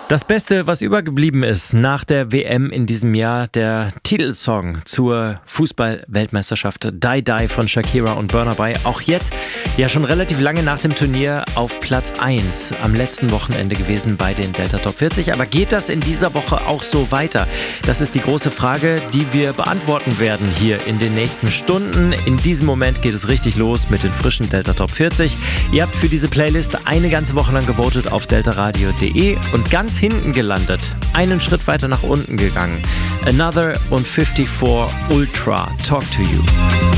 Das Beste, was übergeblieben ist nach der WM in diesem Jahr, der Titelsong zur Fußball-Weltmeisterschaft Die Die von Shakira und Burna Boy. Auch jetzt, ja schon relativ lange nach dem Turnier, auf Platz 1 am letzten Wochenende gewesen bei den Delta Top 40. Aber geht das in dieser Woche auch so weiter? Das ist die große Frage, die wir beantworten werden hier in den nächsten Stunden. In diesem Moment geht es richtig los mit den frischen Delta Top 40. Ihr habt für diese Playlist eine ganze Woche lang gewotet auf deltaradio.de und ganz hinten gelandet, einen Schritt weiter nach unten gegangen. Another und 54 Ultra, Talk to You.